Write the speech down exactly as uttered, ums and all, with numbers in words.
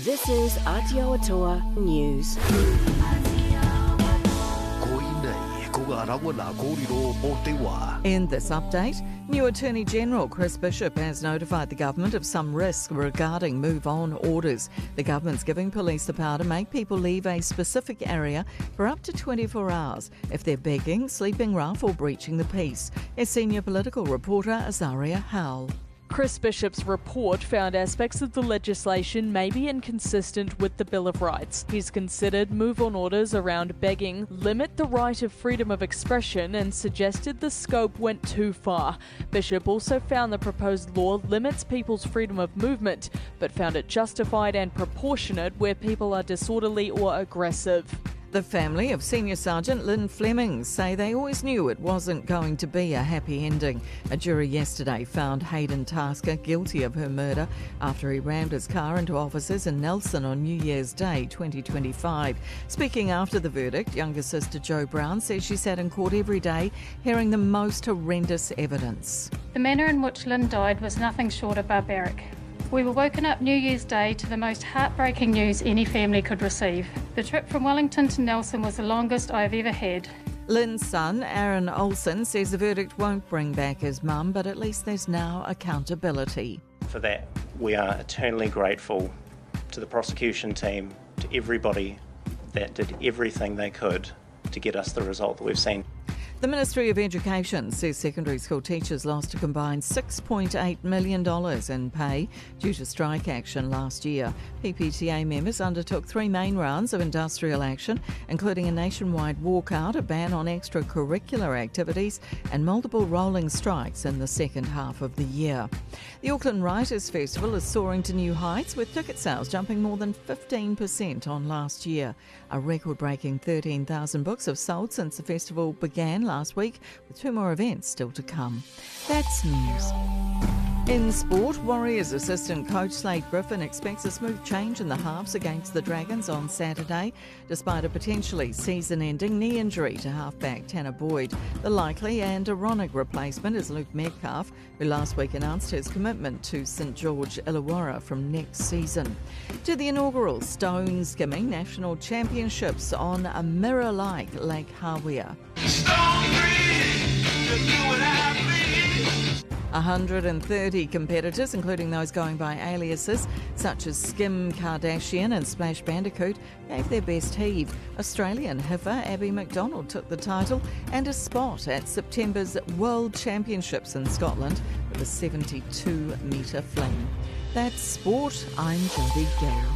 This is Aotearoa News. In this update, new Attorney General Chris Bishop has notified the government of some risk regarding move-on orders. The government's giving police the power to make people leave a specific area for up to twenty-four hours if they're begging, sleeping rough or breaching the peace. As senior political reporter Azaria Howell. Chris Bishop's report found aspects of the legislation may be inconsistent with the Bill of Rights. He's considered move-on orders around begging limit the right of freedom of expression and suggested the scope went too far. Bishop also found the proposed law limits people's freedom of movement, but found it justified and proportionate where people are disorderly or aggressive. The family of Senior Sergeant Lynn Fleming say they always knew it wasn't going to be a happy ending. A jury yesterday found Hayden Tasker guilty of her murder after he rammed his car into officers in Nelson on New Year's Day twenty twenty-five. Speaking after the verdict, younger sister Jo Brown says she sat in court every day hearing the most horrendous evidence. The manner in which Lynn died was nothing short of barbaric. We were woken up New Year's Day to the most heartbreaking news any family could receive. The trip from Wellington to Nelson was the longest I have ever had. Lynn's son, Aaron Olsen, says the verdict won't bring back his mum, but at least there's now accountability. For that, we are eternally grateful to the prosecution team, to everybody that did everything they could to get us the result that we've seen. The Ministry of Education says secondary school teachers lost a combined six point eight million dollars in pay due to strike action last year. P P T A members undertook three main rounds of industrial action, including a nationwide walkout, a ban on extracurricular activities and multiple rolling strikes in the second half of the year. The Auckland Writers' Festival is soaring to new heights, with ticket sales jumping more than fifteen percent on last year. A record-breaking thirteen thousand books have sold since the festival began last week, with two more events still to come. That's news. In sport, Warriors assistant coach Slade Griffin expects a smooth change in the halves against the Dragons on Saturday, despite a potentially season-ending knee injury to halfback Tanner Boyd. The likely and ironic replacement is Luke Metcalf, who last week announced his commitment to St George Illawarra from next season. To the inaugural Stone Skimming National Championships on a mirror-like Lake Hawea. one hundred thirty competitors, including those going by aliases such as Skim Kardashian and Splash Bandicoot, gave their best heave. Australian heifer Abby McDonald took the title and a spot at September's World Championships in Scotland with a seventy-two metre fling. That's sport. I'm Jodie Gale.